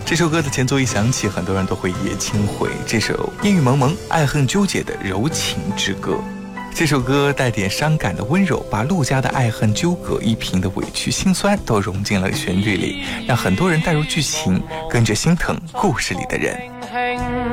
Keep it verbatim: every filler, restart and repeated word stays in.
这首歌的前奏一响起，很多人都会一夜轻回。这首烟雨蒙蒙、爱恨纠结的柔情之歌。这首歌带点伤感的温柔，把陆家的爱恨纠葛、一平的委屈心酸都融进了旋律里，让很多人带入剧情，跟着心疼故事里的人。